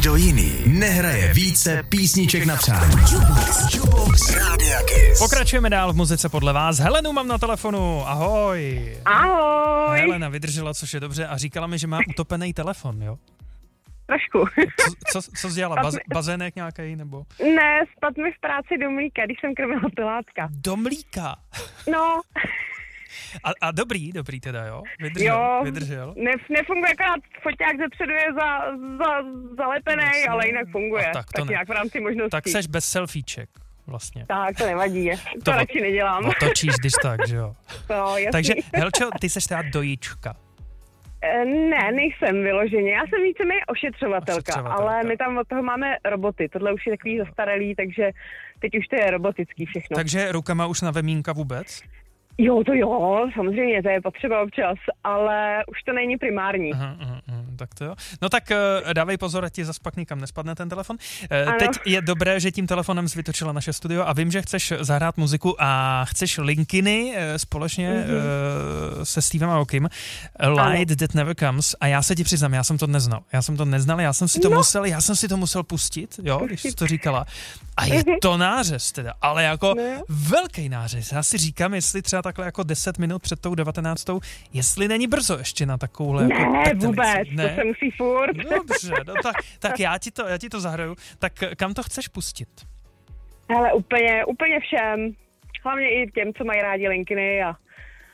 Nikdo jiný nehraje více písniček na přání. Jukebox Rádia Kiss. Pokračujeme dál v muzice podle vás. Helenu mám na telefonu. Ahoj. Ahoj. Helena vydržela, což je dobře, a říkala mi, že má utopený telefon, jo? Trošku. Co jsi dělala? Bazének nějaký nebo? Ne, spadl mi v práci do mlíka, když jsem krmila telátka. Do mlíka? No. A dobrý teda, jo? Vydržel. Nefunguje, akorát foťák zepředu je zalepený, ale jinak funguje. Tak nějak v rámci možností. Tak seš bez selfieček vlastně. Tak, to nevadí. To radši nedělám. Otočíš, když tak, že jo? No, jasný. Takže, Helčo, ty seš teda dojička. Ne, nejsem vyloženě. Já jsem víceméně ošetřovatelka, ale my tam od toho máme roboty. Tohle už je takový zastaralý, takže teď už to je robotický všechno. Takže rukama už na vemínka vůbec? Jo, to jo, samozřejmě, to je potřeba občas, ale už to není primární. Aha, tak to jo. No tak dávej pozor, ať ti zas pak nikam nespadne ten telefon. Teď je dobré, že tím telefonem jsi vytočila naše studio a vím, že chceš zahrát muziku a chceš Linkiny společně se Stevem Aokim. Light That Never Comes, a já se ti přiznám, já jsem to neznal, já jsem si to musel pustit, jo, když jsi to říkala. A je to nářez teda, ale jako velký nářez. Já si říkám, jestli třeba takhle jako 10 minut před tou 19. jestli není brzo ještě na takovouhle ne, jako vůbec, ne? To se musí furt. Dobře, no tak já ti to zahraju. Tak kam to chceš pustit? Hele, úplně všem. Hlavně i těm, co mají rádi Linkiny a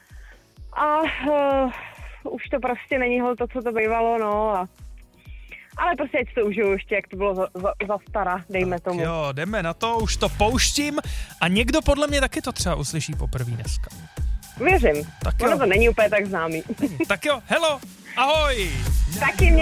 už to prostě není to, co to bývalo, no ale prostě ať to užiju ještě, jak to bylo za stara, dejme tomu. Jo, jdeme na to, už to pouštím a někdo podle mě taky to třeba uslyší poprvé dneska. Věřím, ono to není úplně tak známý. Tak jo, hello, ahoj! Taky mě.